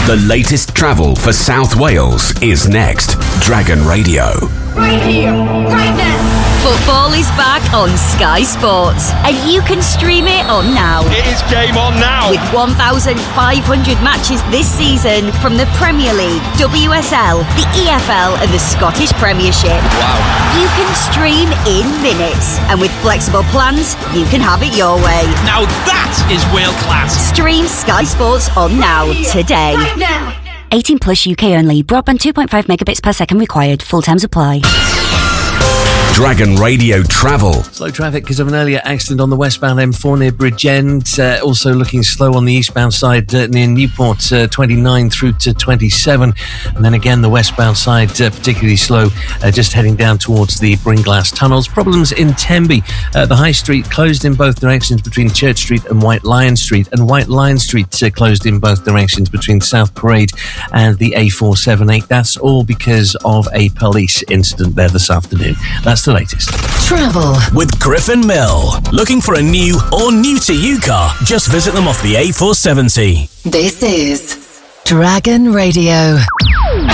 The latest travel for South Wales is next. Dragon Radio. Right here, right now. Football is back on Sky Sports, and you can stream it on now. It is game on now. With 1,500 matches this season from the Premier League, WSL, the EFL, and the Scottish Premiership. Wow. You can stream in minutes, and with flexible plans, you can have it your way. Now that is world class. Stream Sky Sports on now, today. Right now. 18 plus UK only. Broadband 2.5 megabits per second required. Full terms apply. Dragon Radio Travel. Slow traffic because of an earlier accident on the westbound M4 near Bridgend. Also looking slow on the eastbound side near Newport, 29 through to 27. And then again, the westbound side particularly slow, just heading down towards the Bringlass tunnels. Problems in Tenby. The High Street closed in both directions between Church Street and White Lion Street. And White Lion Street closed in both directions between South Parade and the A478. That's all because of a police incident there this afternoon. That's the latest. Travel With Griffin Mill. Looking for a new or new to you car? Just visit them off the A470. This is Dragon Radio.